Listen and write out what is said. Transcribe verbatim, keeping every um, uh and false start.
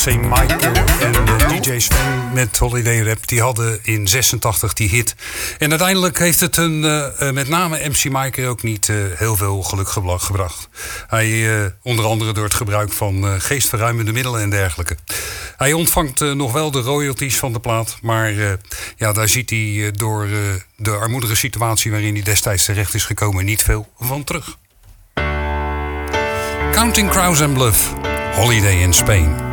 Saint Michael en uh, D J Sven met Holiday Rap. Die hadden in zesentachtig die hit. En uiteindelijk heeft het een, uh, met name M C Michael ook niet uh, heel veel geluk gebracht. Hij, uh, onder andere door het gebruik van uh, geestverruimende middelen en dergelijke. Hij ontvangt uh, nog wel de royalties van de plaat. Maar uh, ja, daar ziet hij uh, door uh, de armoedige situatie waarin hij destijds terecht is gekomen niet veel van terug. Counting Crows and Bluff, Holiday in Spain.